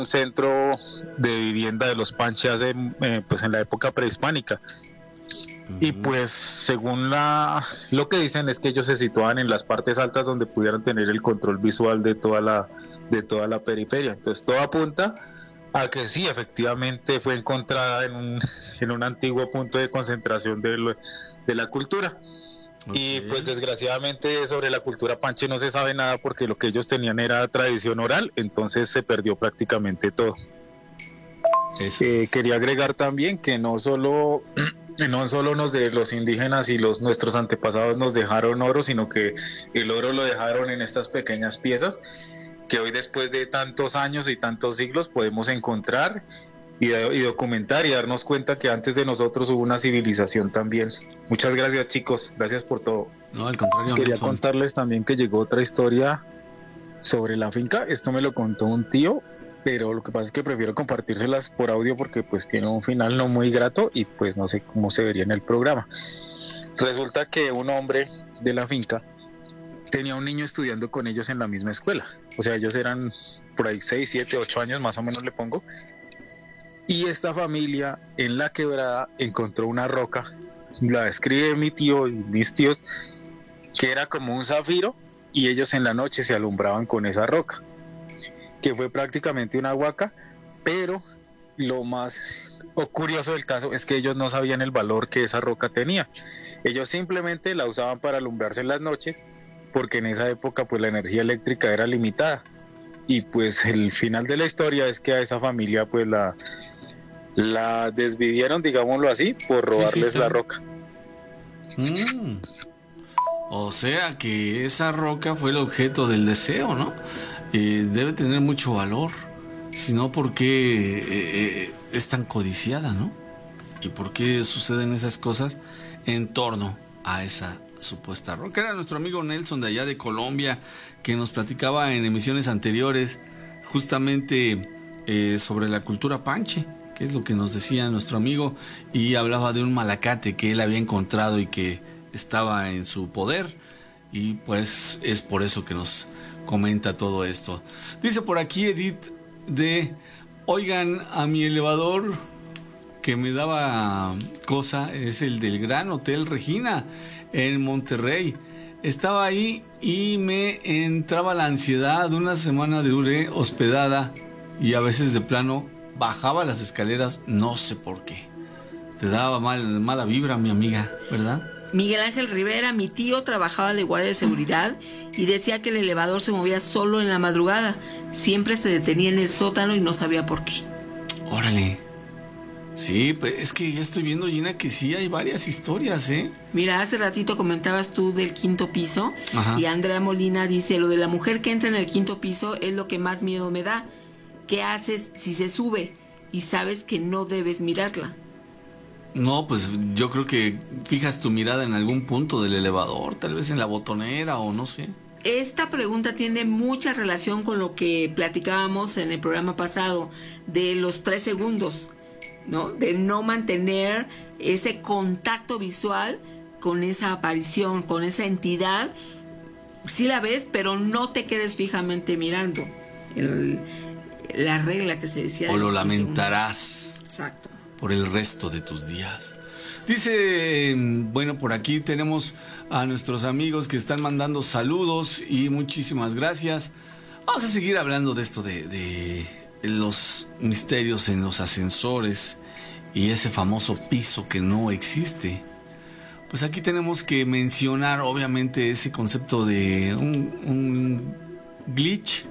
un centro de vivienda de los Panchas pues en la época prehispánica. Y pues según lo que dicen es que ellos se situaban en las partes altas donde pudieran tener el control visual de toda la periferia. Entonces todo apunta a que sí, efectivamente fue encontrada en un antiguo punto de concentración de la cultura. Okay. Y pues desgraciadamente sobre la cultura panche no se sabe nada porque lo que ellos tenían era tradición oral, entonces se perdió prácticamente todo. Quería agregar también que no solo los indígenas y nuestros antepasados nos dejaron oro, sino que el oro lo dejaron en estas pequeñas piezas que hoy, después de tantos años y tantos siglos, podemos encontrar y documentar y darnos cuenta que antes de nosotros hubo una civilización también. Muchas gracias, chicos, gracias por todo. No, al contrario, quería contarles también que llegó otra historia sobre la finca. Esto me lo contó un tío, pero lo que pasa es que prefiero compartírselas por audio porque pues tiene un final no muy grato y pues no sé cómo se vería en el programa. Resulta que un hombre de la finca tenía un niño estudiando con ellos en la misma escuela. O sea, ellos eran por ahí 6, 7, 8 años más o menos le pongo. Y esta familia en la quebrada encontró una roca, la describe mi tío y mis tíos, que era como un zafiro, y ellos en la noche se alumbraban con esa roca, que fue prácticamente una huaca, pero lo más curioso del caso es que ellos no sabían el valor que esa roca tenía. Ellos simplemente la usaban para alumbrarse en las noches, porque en esa época pues la energía eléctrica era limitada. Y pues el final de la historia es que a esa familia pues la desvivieron, digámoslo así, por robarles la roca. O sea que esa roca fue el objeto del deseo, ¿no? Debe tener mucho valor. Si no, ¿por qué es tan codiciada, no? ¿Y por qué suceden esas cosas en torno a esa supuesta roca? Era nuestro amigo Nelson de allá de Colombia, que nos platicaba en emisiones anteriores justamente sobre la cultura panche, que es lo que nos decía nuestro amigo, y hablaba de un malacate que él había encontrado y que estaba en su poder, y pues es por eso que nos comenta todo esto. Dice por aquí Edith oigan, a mi elevador que me daba cosa es el del Gran Hotel Regina en Monterrey. Estaba ahí y me entraba la ansiedad. Una semana duré hospedada y a veces de plano bajaba las escaleras, no sé por qué. Te daba mala vibra, mi amiga, ¿verdad? Miguel Ángel Rivera, mi tío trabajaba de guardia de seguridad y decía que el elevador se movía solo en la madrugada. Siempre se detenía en el sótano y no sabía por qué. Órale. Sí, pues es que ya estoy viendo, Gina, que sí hay varias historias, ¿eh? Mira, hace ratito comentabas tú del quinto piso. Ajá. Y Andrea Molina dice, lo de la mujer que entra en el quinto piso es lo que más miedo me da. ¿Qué haces si se sube y sabes que no debes mirarla? No, pues yo creo que fijas tu mirada en algún punto del elevador, tal vez en la botonera o no sé. Esta pregunta tiene mucha relación con lo que platicábamos en el programa pasado de los 3 segundos, ¿no? De no mantener ese contacto visual con esa aparición, con esa entidad. Sí la ves, pero no te quedes fijamente mirando. La regla que se decía. O lo lamentarás. Exacto. Por el resto de tus días. Dice, bueno, por aquí tenemos a nuestros amigos que están mandando saludos y muchísimas gracias. Vamos a seguir hablando de esto de los misterios en los ascensores y ese famoso piso que no existe. Pues aquí tenemos que mencionar obviamente ese concepto de un glitch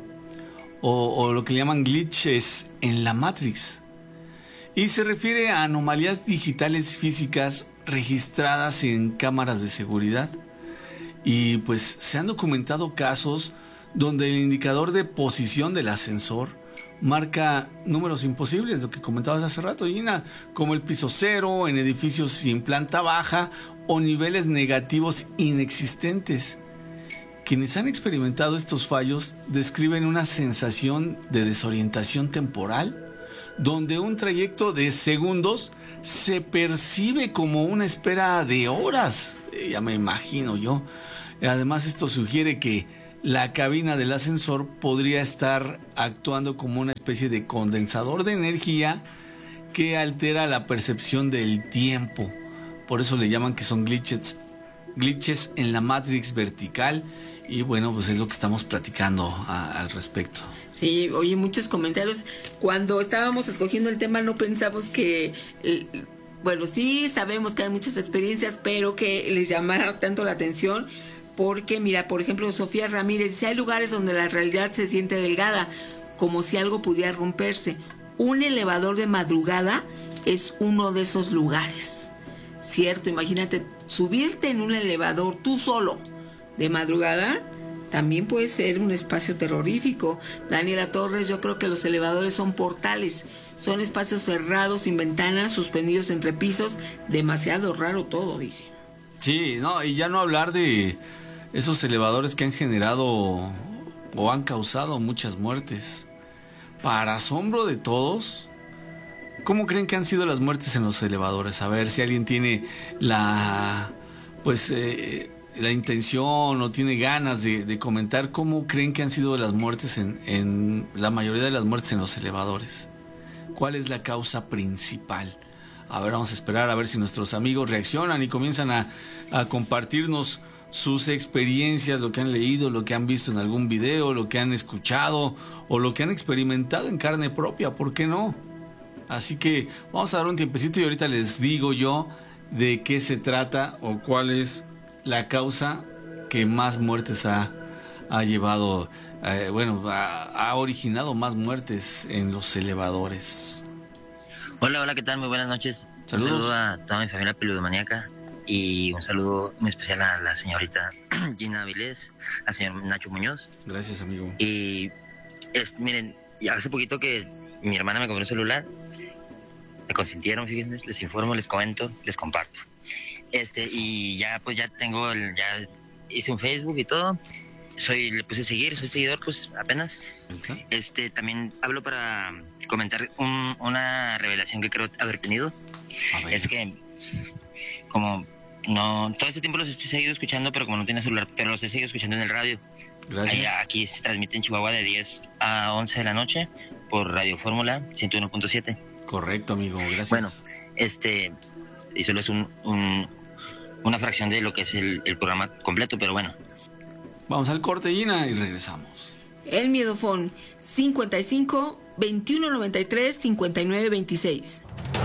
o lo que le llaman glitches en la Matrix. Y se refiere a anomalías digitales físicas registradas en cámaras de seguridad. Y pues se han documentado casos donde el indicador de posición del ascensor marca números imposibles, lo que comentabas hace rato, Gina, como el piso cero en edificios sin planta baja o niveles negativos inexistentes. Quienes han experimentado estos fallos describen una sensación de desorientación temporal, donde un trayecto de segundos se percibe como una espera de horas. Ya me imagino yo. Además, esto sugiere que la cabina del ascensor podría estar actuando como una especie de condensador de energía que altera la percepción del tiempo. Por eso le llaman que son glitches en la Matrix vertical. Y bueno, pues es lo que estamos platicando al respecto. Sí, oye, muchos comentarios. Cuando estábamos escogiendo el tema no pensamos que... bueno, sí sabemos que hay muchas experiencias, pero que les llamara tanto la atención... Porque, mira, por ejemplo, Sofía Ramírez dice, hay lugares donde la realidad se siente delgada, como si algo pudiera romperse. Un elevador de madrugada es uno de esos lugares. Cierto, imagínate, subirte en un elevador tú solo de madrugada también puede ser un espacio terrorífico. Daniela Torres, yo creo que los elevadores son portales, son espacios cerrados, sin ventanas, suspendidos entre pisos. Demasiado raro todo, dice. Sí, no, y ya no hablar de esos elevadores que han generado o han causado muchas muertes. Para asombro de todos, ¿cómo creen que han sido las muertes en los elevadores? A ver si alguien tiene la intención o tiene ganas de comentar cómo creen que han sido las muertes en la mayoría de las muertes en los elevadores. ¿Cuál es la causa principal? A ver, vamos a esperar a ver si nuestros amigos reaccionan y comienzan a compartirnos sus experiencias, lo que han leído, lo que han visto en algún video, lo que han escuchado o lo que han experimentado en carne propia, ¿por qué no? Así que vamos a dar un tiempecito y ahorita les digo yo de qué se trata o cuál es la causa que más muertes ha llevado, ha originado más muertes en los elevadores. Hola, ¿qué tal? Muy buenas noches. Saludos. Un saludo a toda mi familia peludomaníaca y un saludo muy especial a la señorita Gina Avilés, al señor Nacho Muñoz. Gracias, amigo. Y miren, hace poquito que mi hermana me compró un celular, me consintieron, fíjense, les informo, les comento, les comparto. Y ya tengo, ya hice un Facebook y todo. Le puse seguir, soy seguidor, pues apenas. También hablo para comentar una revelación que creo haber tenido. Es que como no, todo este tiempo los he seguido escuchando, pero como no tiene celular, pero los he seguido escuchando en el radio. Gracias. Aquí se transmite en Chihuahua de 10 a 11 de la noche por Radio Fórmula 101.7. Correcto, amigo, gracias. Bueno, y solo es una fracción de lo que es el programa completo, pero bueno. Vamos al corte, Gina, y regresamos. El Miedofón 55 21 93 59 26.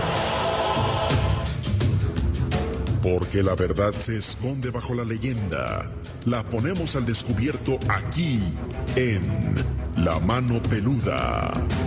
Porque la verdad se esconde bajo la leyenda. La ponemos al descubierto aquí en La Mano Peluda.